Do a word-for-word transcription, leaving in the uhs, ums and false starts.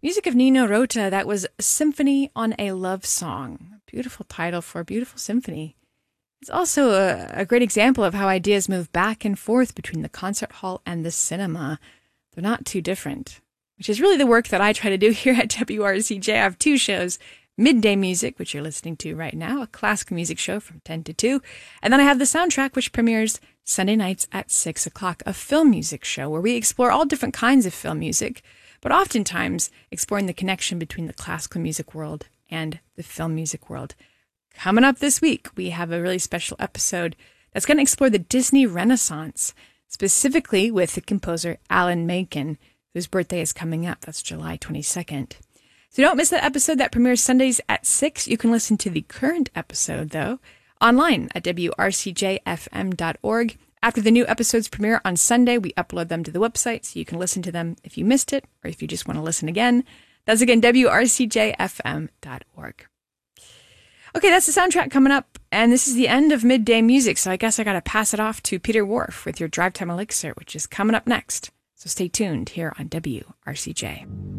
Music of Nino Rota, that was Symphony on a Love Song. Beautiful title for a beautiful symphony. It's also a, a great example of how ideas move back and forth between the concert hall and the cinema. They're not too different, which is really the work that I try to do here at W R C J. I have two shows, Midday Music, which you're listening to right now, a classical music show from ten to two, and then I have The Soundtrack, which premieres Sunday nights at six o'clock, a film music show where we explore all different kinds of film music, but oftentimes exploring the connection between the classical music world and the film music world. Coming up this week, we have a really special episode that's going to explore the Disney Renaissance, specifically with the composer Alan Menken, whose birthday is coming up. That's July twenty-second. So don't miss that episode that premieres Sundays at six. You can listen to the current episode, though, online at W R C J F M dot org. After the new episodes premiere on Sunday, we upload them to the website so you can listen to them if you missed it or if you just want to listen again. That's again, W R C J F M dot org. Okay, that's the soundtrack coming up, and this is the end of Midday Music, so I guess I got to pass it off to Peter Whorf with your Drive Time Elixir, which is coming up next. So stay tuned here on W R C J.